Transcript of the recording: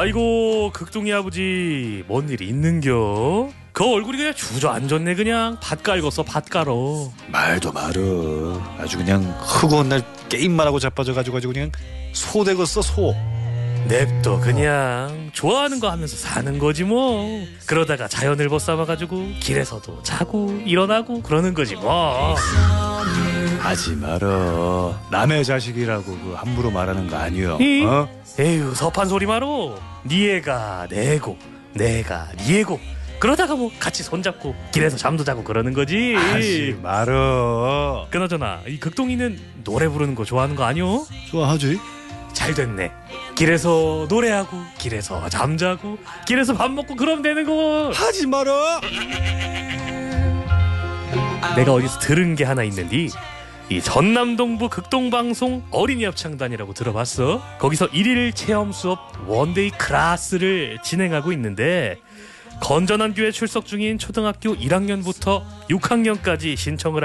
아이고 극동이 아버지 뭔 일 있는겨? 그 얼굴이 그냥 주저앉았네. 그냥 밭 깔궜어 밭 깔어. 말도 말어. 아주 그냥 흐고온 날 게임만 하고 자빠져가지고 그냥 소 되겠어 소. 냅둬 그냥 좋아하는 거 하면서 사는 거지 뭐. 그러다가 자연을 벗삼아가지고 길에서도 자고 일어나고 그러는 거지 뭐. 하지 말어. 남의 자식이라고 그 함부로 말하는 거 아니여. 에휴 섭한 소리 말어. 네 애가 내 애고 내가 네 애고 그러다가 뭐 같이 손잡고 길에서 잠도 자고 그러는 거지. 하지 말어. 그나저나 이 극동이는 노래 부르는 거 좋아하는 거 아니오? 좋아하지. 잘 됐네. 길에서 노래하고 길에서 잠자고 길에서 밥 먹고 그러면 되는 거. 하지 말어. 내가 어디서 들은 게 하나 있는데 이 전남동부 극동방송 어린이 합창단이라고 들어봤어? 거기서 1일 체험 수업 원데이 클래스를 진행하고 있는데 건전한 교회 출석 중인 초등학교 1학년부터 6학년까지 신청을